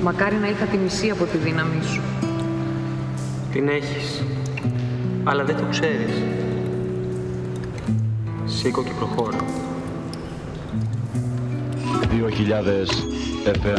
Μακάρι να είχα τη μισή από τη δύναμη σου. Την έχεις, αλλά δεν το ξέρεις. Σήκω και προχώρα. 2000 FM.